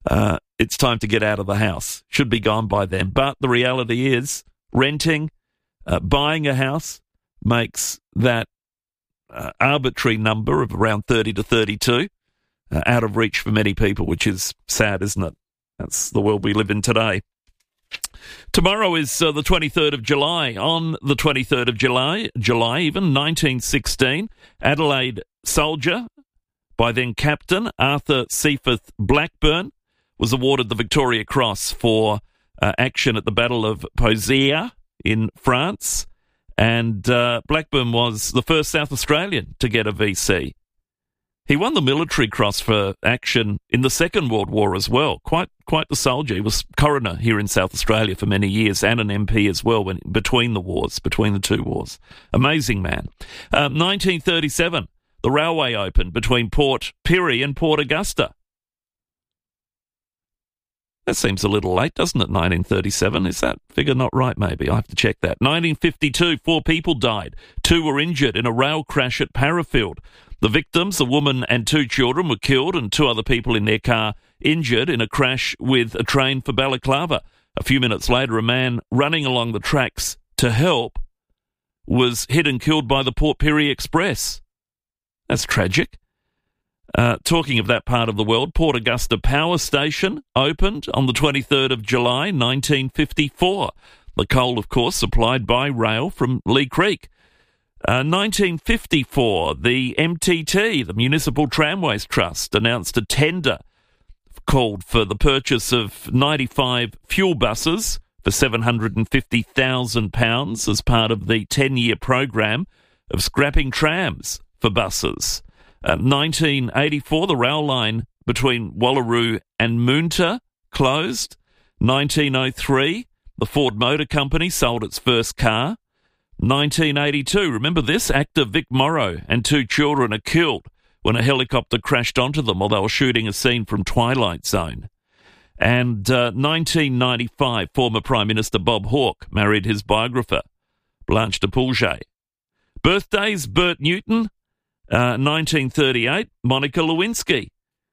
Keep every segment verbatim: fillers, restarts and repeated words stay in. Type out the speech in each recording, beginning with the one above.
uh, it's time to get out of the house. Should be gone by then. But the reality is renting, uh, buying a house makes that uh, arbitrary number of around thirty to thirty-two uh, out of reach for many people, which is sad, isn't it? That's the world we live in today. Tomorrow is uh, the twenty-third of July. On the twenty-third of July, July even, nineteen sixteen, Adelaide soldier, by then Captain Arthur Seaforth Blackburn, was awarded the Victoria Cross for uh, action at the Battle of Pozieres in France. And uh, Blackburn was the first South Australian to get a V C. He won the Military Cross for action in the Second World War as well. Quite quite the soldier. He was coroner here in South Australia for many years and an M P as well when between the wars, between the two wars. Amazing man. Uh, nineteen thirty-seven, the railway opened between Port Pirie and Port Augusta. That seems a little late, doesn't it, nineteen thirty-seven? Is that figure not right, maybe? I have to check that. nineteen fifty-two, four people died. Two were injured in a rail crash at Parafield. The victims, a woman and two children, were killed and two other people in their car injured in a crash with a train for Balaclava. A few minutes later, a man running along the tracks to help was hit and killed by the Port Pirie Express. That's tragic. Uh, talking of that part of the world, Port Augusta Power Station opened on the twenty-third of July, nineteen fifty-four. The coal, of course, supplied by rail from Lee Creek. Uh, nineteen fifty-four, the M T T, the Municipal Tramways Trust, announced a tender called for the purchase of ninety-five fuel buses for seven hundred fifty thousand pounds as part of the ten-year program of scrapping trams for buses. Uh, nineteen eighty-four, the rail line between Wallaroo and Moonta closed. nineteen oh three, the Ford Motor Company sold its first car. nineteen eighty-two, remember this? Actor Vic Morrow and two children are killed when a helicopter crashed onto them while they were shooting a scene from Twilight Zone. And uh, nineteen ninety-five, former Prime Minister Bob Hawke married his biographer, Blanche de Pouget. Birthdays, Bert Newton, uh, nineteen thirty-eight, Monica Lewinsky.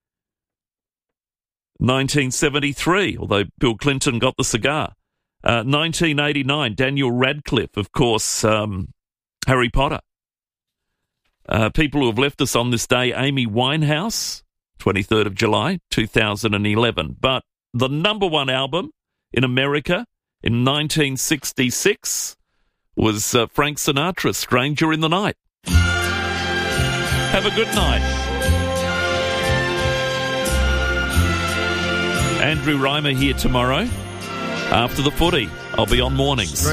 nineteen seventy-three, although Bill Clinton got the cigar. Uh, nineteen eighty-nine, Daniel Radcliffe, of course, um, Harry Potter. Uh, people who have left us on this day, Amy Winehouse, twenty-third of July, two thousand eleven. But the number one album in America in nineteen sixty-six was uh, Frank Sinatra's Stranger in the Night. Have a good night. Andrew Reimer here tomorrow. After the footy, I'll be on mornings.